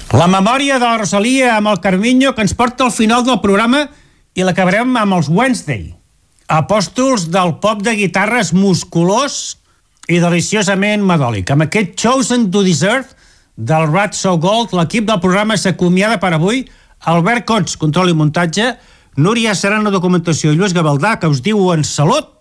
La memòria de la Rosalia amb el Carminyo, que ens porta al final del programa, i l'acabarem amb els Wednesday, apòstols del pop de guitarres musculós i deliciosament medòlic. Amb aquest Chosen to Deserve del Rat So Gold, l'equip del programa s'acomiada per avui. Albert Cots, control i muntatge, Núria Serrano, documentació, i Lluís Gavaldà, que us diuen salut